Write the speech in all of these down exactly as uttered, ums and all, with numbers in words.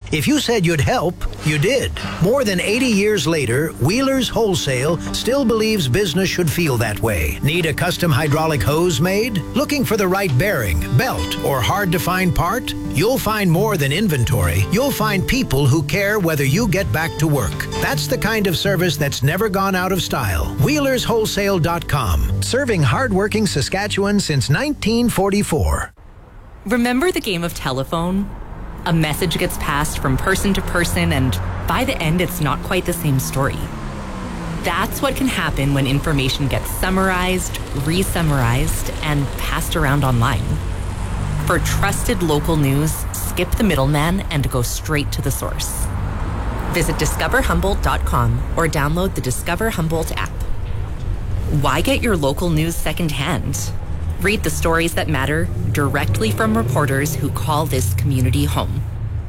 If you said you'd help, you did. More than eighty years later, Wheeler's Wholesale still believes business should feel that way. Need a custom hydraulic hose made? Looking for the right bearing, belt, or hard-to-find part? You'll find more than inventory. You'll find people who care whether you get back to work. That's the kind of service that's never gone out of style. Wheelers Wholesale dot com. Serving hardworking Saskatchewan since nineteen forty-four. Remember the game of telephone? A message gets passed from person to person, and by the end, it's not quite the same story. That's what can happen when information gets summarized, re-summarized, and passed around online. For trusted local news, skip the middleman and go straight to the source. Visit discover humboldt dot com or download the Discover Humboldt app. Why get your local news secondhand? Read the stories that matter directly from reporters who call this community home.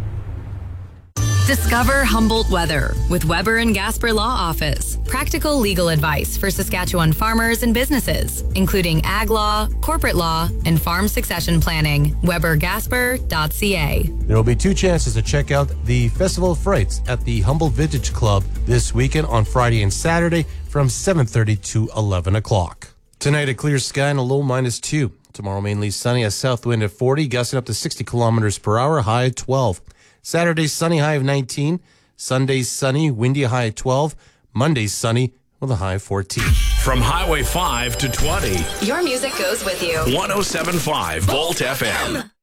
Discover Humboldt Weather with Weber and Gasper Law Office. Practical legal advice for Saskatchewan farmers and businesses, including ag law, corporate law, and farm succession planning. Weber Gasper dot c a. There will be two chances to check out the Festival of Frights at the Humboldt Vintage Club this weekend on Friday and Saturday from seven thirty to eleven o'clock. Tonight, a clear sky and a low minus two. Tomorrow, mainly sunny, a south wind at forty, gusting up to sixty kilometers per hour, high at twelve. Saturday, sunny, high of nineteen. Sunday, sunny, windy, high at twelve. Monday, sunny, with a high of fourteen. From Highway five to twenty. Your music goes with you. one oh seven point five Volt F M.